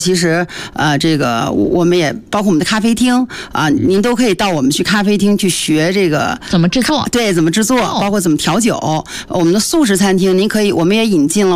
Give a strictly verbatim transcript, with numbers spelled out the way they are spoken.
其实，呃，这个我们也包括我们的咖啡厅啊、呃，您都可以到我们去咖啡厅去学这个怎么制作， 对，怎么制作，包括怎么调酒。我们的素食餐厅，您可以，我们也引进了。